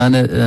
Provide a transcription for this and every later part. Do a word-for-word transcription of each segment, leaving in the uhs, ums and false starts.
Yani e,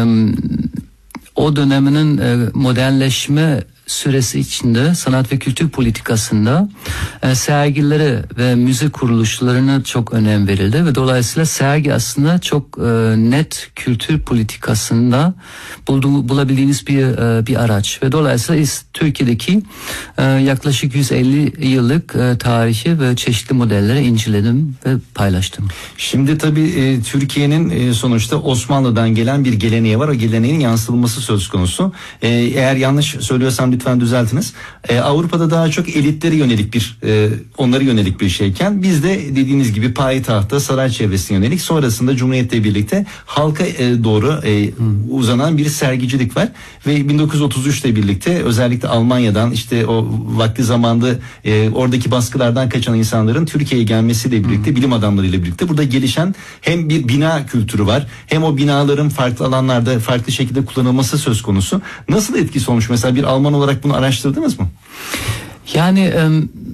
o döneminin e, modernleşme süresi içinde sanat ve kültür politikasında e, sergilere ve müze kuruluşlarına çok önem verildi ve dolayısıyla sergi aslında çok e, net kültür politikasında bulduğu, bulabildiğiniz bir e, bir araç ve dolayısıyla Türkiye'deki e, yaklaşık yüz elli yıllık e, tarihi ve çeşitli modelleri inceledim ve paylaştım. Şimdi tabii e, Türkiye'nin e, sonuçta Osmanlı'dan gelen bir geleneği var. O geleneğin yansıtılması söz konusu. E, eğer yanlış söylüyorsam lütfen düzeltiniz. Ee, Avrupa'da daha çok elitlere yönelik bir, e, onlara yönelik bir şeyken bizde dediğiniz gibi payitahta, saray çevresine yönelik, sonrasında Cumhuriyet'le birlikte halka e, doğru e, hmm. uzanan bir sergicilik var ve bin dokuz yüz otuz üçle birlikte özellikle Almanya'dan işte o vakti zamanda e, oradaki baskılardan kaçan insanların Türkiye'ye gelmesiyle birlikte hmm. bilim adamlarıyla birlikte burada gelişen hem bir bina kültürü var, hem o binaların farklı alanlarda farklı şekilde kullanılması söz konusu. Nasıl etkisi olmuş mesela bir Alman olarak bunu araştırdınız mı? Yani e,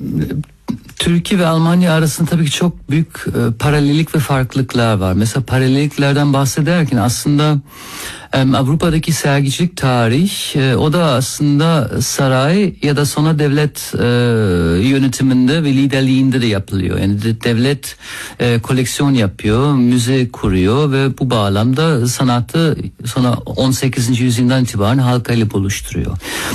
Türkiye ve Almanya arasında tabii ki çok büyük e, paralellik ve farklılıklar var. Mesela paralelliklerden bahsederken aslında e, Avrupa'daki sergicilik tarih e, o da aslında saray ya da sonra devlet e, yönetiminde ve liderliğinde de yapılıyor. Yani de, devlet e, koleksiyon yapıyor, müze kuruyor ve bu bağlamda sanatı sonra on sekizinci yüzyıldan itibaren halkayla buluşturuyor.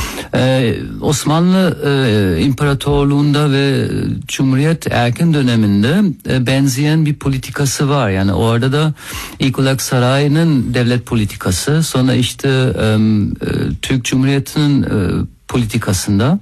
Ee, Osmanlı e, İmparatorluğunda ve Cumhuriyet erken döneminde e, benzeyen bir politikası var. Yani orada da ilk olarak sarayının devlet politikası, sonra işte e, e, Türk Cumhuriyeti'nin e, politikasında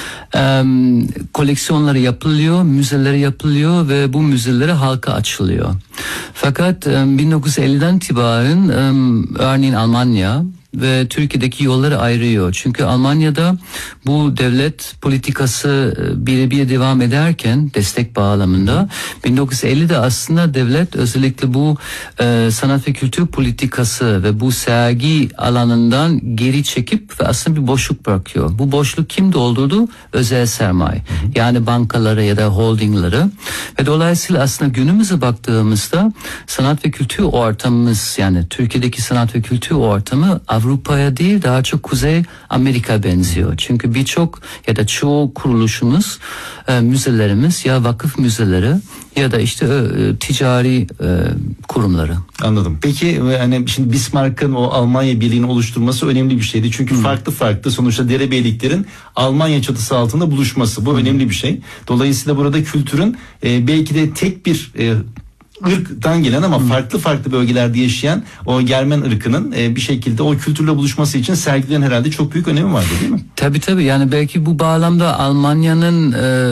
e, koleksiyonları yapılıyor, müzeleri yapılıyor ve bu müzeleri halka açılıyor. Fakat e, bin dokuz yüz elliden itibaren e, örneğin Almanya ve Türkiye'deki yolları ayırıyor. Çünkü Almanya'da bu devlet politikası birebir devam ederken destek bağlamında bin dokuz yüz ellide aslında devlet özellikle bu e, sanat ve kültür politikası ve bu sergi alanından geri çekip ve aslında bir boşluk bırakıyor. Bu boşluk kim doldurdu? Özel sermaye. Yani bankaları ya da holdingleri ve dolayısıyla aslında günümüze baktığımızda sanat ve kültür ortamımız, yani Türkiye'deki sanat ve kültür ortamı Avrupa'ya değil daha çok Kuzey Amerika benziyor. Çünkü birçok ya da çoğu kuruluşumuz, e, müzelerimiz ya vakıf müzeleri ya da işte e, ticari e, kurumları. Anladım. Peki hani şimdi Bismarck'ın o Almanya Birliği'ni oluşturması önemli bir şeydi. Çünkü hmm. farklı farklı sonuçta derebeyliklerin Almanya çatısı altında buluşması bu hmm. önemli bir şey. Dolayısıyla burada kültürün e, belki de tek bir e, ırktan gelen ama farklı farklı bölgelerde yaşayan o Germen ırkının e, bir şekilde o kültürle buluşması için sergilerin herhalde çok büyük önemi vardı, değil mi? Tabii tabii, yani belki bu bağlamda Almanya'nın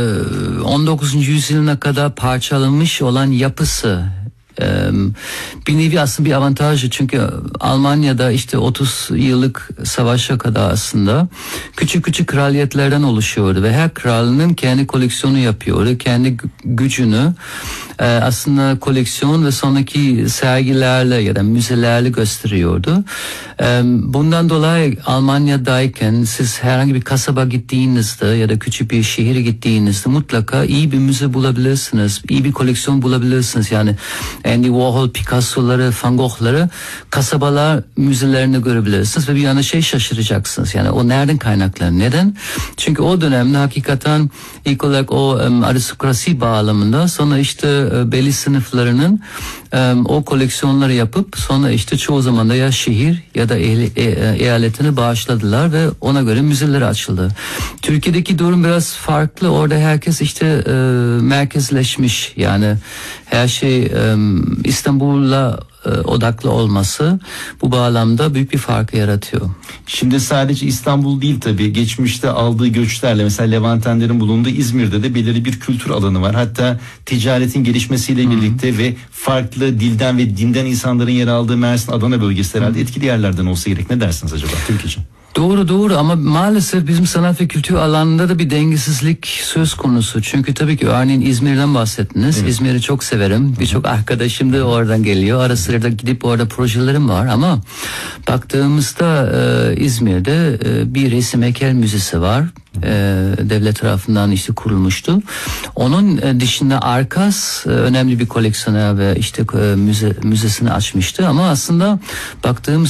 e, on dokuzuncu yüzyılına kadar parçalanmış olan yapısı bir nevi aslında bir avantajı, çünkü Almanya'da işte otuz yıllık savaşa kadar aslında küçük küçük kraliyetlerden oluşuyordu ve her kralının kendi koleksiyonu yapıyordu, kendi gücünü aslında koleksiyon ve sonraki sergilerle ya da müzelerle gösteriyordu. Bundan dolayı Almanya'dayken siz herhangi bir kasaba gittiğinizde ya da küçük bir şehire gittiğinizde mutlaka iyi bir müze bulabilirsiniz, iyi bir koleksiyon bulabilirsiniz. Yani Andy Warhol, Picasso'ları, Van Gogh'ları kasabalar müzelerinde görebilirsiniz ve bir yana şey şaşıracaksınız. Yani o nereden kaynaklanıyor? Neden? Çünkü o dönemde hakikaten ilk olarak o um, aristokrasi bağlamında, sonra işte uh, belli sınıflarının um, o koleksiyonları yapıp sonra işte çoğu zaman da ya şehir ya da e, e, eyaletini bağışladılar ve ona göre müzeleri açıldı. Türkiye'deki durum biraz farklı. Orada herkes işte e, merkezleşmiş, yani her şey e, İstanbul'la e, odaklı olması bu bağlamda büyük bir farkı yaratıyor. Şimdi sadece İstanbul değil tabii, geçmişte aldığı göçlerle mesela Levantenlerin bulunduğu İzmir'de de belirli bir kültür alanı var. Hatta ticaretin gelişmesiyle hmm. birlikte ve farklı dilden ve dinden insanların yer aldığı Mersin, Adana bölgesi herhalde hmm. etkili yerlerden olsa gerek. Ne dersiniz acaba Türk için? Doğru doğru ama maalesef bizim sanat ve kültür alanında da bir dengesizlik söz konusu. Çünkü tabii ki örneğin İzmir'den bahsettiniz. Evet. İzmir'i çok severim. Birçok arkadaşım da oradan geliyor. Ara sıra da gidip orada projelerim var ama baktığımızda e, İzmir'de e, bir resim heykel müzesi var. E, devlet tarafından işte kurulmuştu. Onun e, dışında Arkas e, önemli bir koleksiyoner ve işte e, müze müzesini açmıştı ama aslında baktığımız